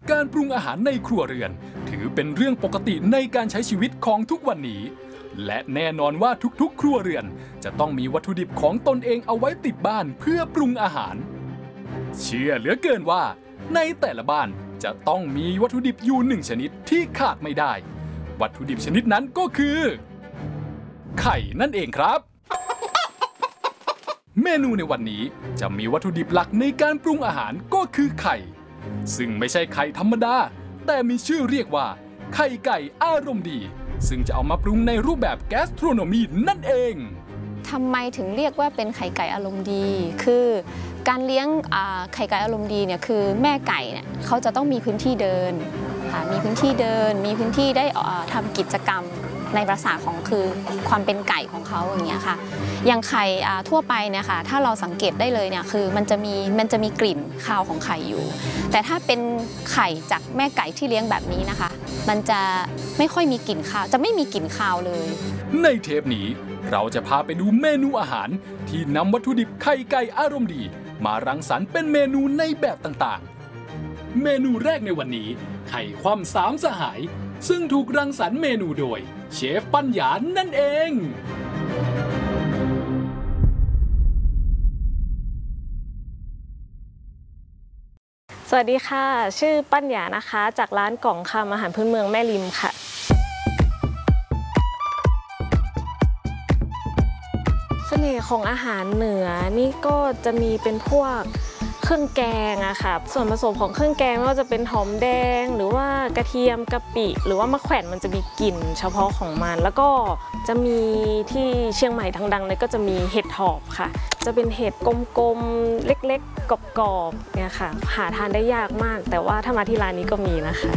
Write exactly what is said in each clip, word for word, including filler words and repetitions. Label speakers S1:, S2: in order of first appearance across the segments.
S1: การปรุงอาหารในครัวเรือนถือเป็นเรื่องปกติในการใช้ชีวิตของทุกวันนี้และแน่นอนว่าทุกๆครัวเรือนจะต้องมีวัตถุดิบของตนเองเอาไว้ติดบ้านเพื่อปรุงอาหารเชื่อเหลือเกินว่าในแต่ละบ้านจะต้องมีวัตถุดิบอยู่หนึ่งชนิดที่ขาดไม่ได้วัตถุดิบชนิดนั้นก็คือไข่นั่นเองครับเมนูในวันนี้จะมีวัตถุดิบหลักในการปรุงอาหารก็คือไข่ซึ่งไม่ใช่ไข่ธรรมดาแต่มีชื่อเรียกว่าไข่ไก่อารมณ์ดีซึ่งจะเอามาปรุงในรูปแบบแกสโทรโนมีนั่นเอง
S2: ทำไมถึงเรียกว่าเป็นไข่ไก่อารมณ์ดีคือการเลี้ยงไข่ไก่อารมณ์ดีเนี่ยคือแม่ไก่เนี่ยเขาจะต้องมีพื้นที่เดินค่ะมีพื้นที่เดินมีพื้นที่ได้ทำกิจกรรมในภาษาของคือความเป็นไก่ของเขาอย่างเงี้ยค่ะอย่างไข่ทั่วไปเนี่ยค่ะถ้าเราสังเกตได้เลยเนี่ยคือมันจะมีมันจะมีกลิ่นคาวของไข่อยู่แต่ถ้าเป็นไข่จากแม่ไก่ที่เลี้ยงแบบนี้นะคะมันจะไม่ค่อยมีกลิ่นคาวจะไม่มีกลิ่นคาวเลย
S1: ในเทปนี้เราจะพาไปดูเมนูอาหารที่นำวัตถุดิบไข่ไก่อารมณ์ดีมารังสรรค์เป็นเมนูในแบบต่างๆเมนูแรกในวันนี้ไข่คว่ำสามสหายซึ่งถูกรังสรรค์เมนูโดยเชฟปัญญานั่นเอง
S3: สวัสดีค่ะชื่อปัญญานะคะจากร้านกล่องคำอาหารพื้นเมืองแม่ริมค่ะเสน่ห์ของอาหารเหนือนี่ก็จะมีเป็นพวกเครื่องแกงอะค่ะส่วนผสมของเครื่องแกงไม่ว่าจะเป็นหอมแดงหรือว่ากระเทียมกะปิหรือว่ามะแขวนมันจะมีกลิ่นเฉพาะของมันแล้วก็จะมีที่เชียงใหม่ดังๆเลยก็จะมีเห็ดถอบค่ะจะเป็นเห็ดกลมๆเล็กๆกรอบๆเนี่ยค่ะหาทานได้ยากมากแต่ว่าถ้ามาที่ร้านนี้ก็มีนะคะ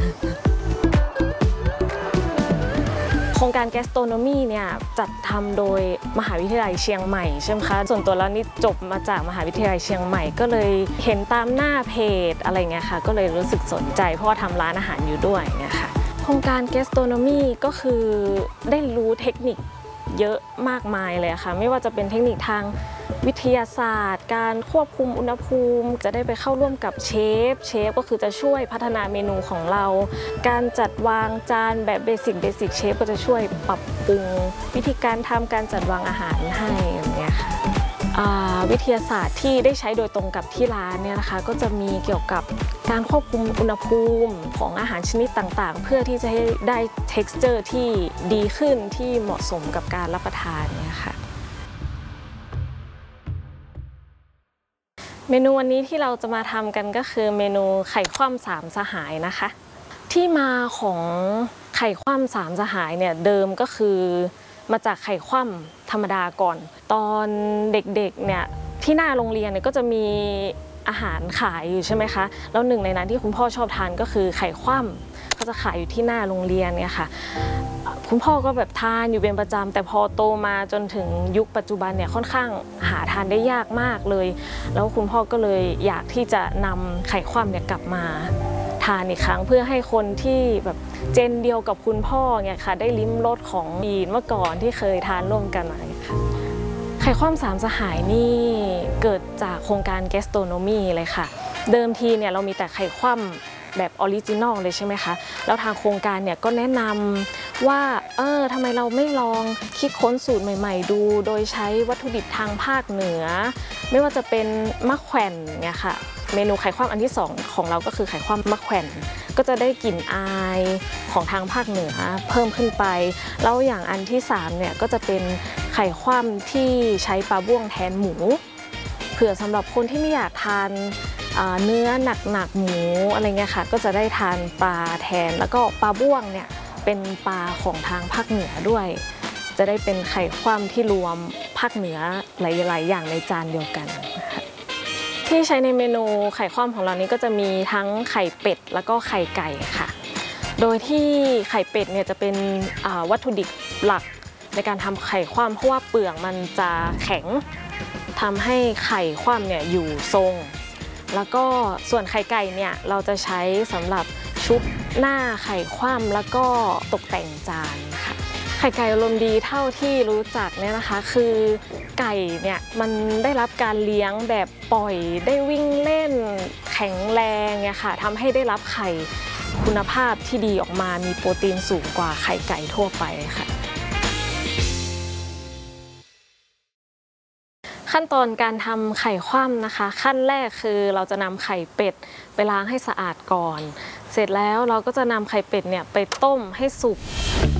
S3: โครงการ Gastronomy เนี่ยจัดทำโดยมหาวิทยาลัยเชียงใหม่ใช่ไหมคะส่วนตัวแล้วนี่จบมาจากมหาวิทยาลัยเชียงใหม่ก็เลยเห็นตามหน้าเพจอะไรเงี้ยค่ะก็เลยรู้สึกสนใจเพราะว่าทำร้านอาหารอยู่ด้วยเงี้ยค่ะโครงการ Gastronomy ก็คือได้รู้เทคนิคเยอะมากมายเลยค่ะไม่ว่าจะเป็นเทคนิคทางวิทยาศาสตร์การควบคุมอุณหภูมิจะได้ไปเข้าร่วมกับเชฟเชฟก็คือจะช่วยพัฒนาเมนูของเราการจัดวางจานแบบเบสิกเบสิกเชฟก็จะช่วยปรับปรุงวิธีการทำการจัดวางอาหารให้อย่างเงี้ยค่ะวิทยาศาสตร์ที่ได้ใช้โดยตรงกับที่ร้านเนี่ยนะคะก็จะมีเกี่ยวกับการควบคุมอุณหภูมิของอาหารชนิดต่างๆเพื่อที่จะให้ได้ texture ที่ดีขึ้นที่เหมาะสมกับการรับประทานเนี่ยค่ะเมนูวันนี้ที่เราจะมาทำกันก็คือเมนูไข่คว่ำสามสหายนะคะที่มาของไข่คว่ำสามสหายเนี่ยเดิมก็คือมาจากไข่คว่ำธรรมดาก่อนตอนเด็กๆเนี่ยที่หน้าโรงเรียนเนี่ยก็จะมีอาหารขายอยู่ใช่ไหมคะแล้วหนึ่งในนั้นที่คุณพ่อชอบทานก็คือไข่คว่ำก็จะขายอยู่ที่หน้าโรงเรียนเนี่ยค่ะคุณพ่อก็แบบทานอยู่เป็นประจำแต่พอโตมาจนถึงยุคปัจจุบันเนี่ยค่อนข้างหาทานได้ยากมากเลยแล้วคุณพ่อก็เลยอยากที่จะนำไข่คว่ำเนี่ยกลับมาทานอีกครั้งเพื่อให้คนที่แบบเจนเดียวกับคุณพ่อเนี่ยค่ะได้ลิ้มรสของดีเมื่อก่อนที่เคยทานร่วมกันอะไรค่ะไข่คว่ำสามสหายนี่เกิดจากโครงการ Gastronomy เลยค่ะเดิมทีเนี่ยเรามีแต่ไข่คว่ำแบบออริจินอลเลยใช่ไหมคะแล้วทางโครงการเนี่ยก็แนะนำว่าเออทำไมเราไม่ลองคิดค้นสูตรใหม่ๆดูโดยใช้วัตถุดิบทางภาคเหนือไม่ว่าจะเป็นมะแขวนเนี่ยค่ะเมนูไข่คว่ำอันที่สองของเราก็คือไข่คว่ำมะแขวนก็จะได้กลิ่นอายของทางภาคเหนือเพิ่มขึ้นไปแล้วอย่างอันที่สามเนี่ยก็จะเป็นไข่คว่ำที่ใช้ปลาบ้วงแทนหมูเผื่อสำหรับคนที่ไม่อยากทานเนื้อหนักๆหมูอะไรเงี้ยค่ะก็จะได้ทานปลาแทนแล้วก็ปลาบ้วงเนี่ยเป็นปลาของทางภาคเหนือด้วยจะได้เป็นไข่คว่ำที่รวมภาคเหนือหลายๆอย่างในจานเดียวกันนะคะที่ใช้ในเมนูไข่คว่ำของเรานี้ก็จะมีทั้งไข่เป็ดแล้วก็ไข่ไก่ค่ะโดยที่ไข่เป็ดเนี่ยจะเป็นวัตถุดิบหลักในการทำไข่คว่ำเพราะว่าเปลือกมันจะแข็งทำให้ไข่คว่ำเนี่ยอยู่ทรงแล้วก็ส่วนไข่ไก่เนี่ยเราจะใช้สำหรับชุบหน้าไข่คว่ำแล้วก็ตกแต่งจานค่ะไข่ไก่อารมณ์ดีเท่าที่รู้จักเนี่ยนะคะคือไก่เนี่ยมันได้รับการเลี้ยงแบบปล่อยได้วิ่งเล่นแข็งแรงเนี่ยค่ะทำให้ได้รับไข่คุณภาพที่ดีออกมามีโปรตีนสูงกว่าไข่ไก่ทั่วไปค่ะขั้นตอนการทำไข่คว่ำนะคะขั้นแรกคือเราจะนำไข่เป็ดไปล้างให้สะอาดก่อนเสร็จแล้วเราก็จะนำไข่เป็ดเนี่ยไปต้มให้สุก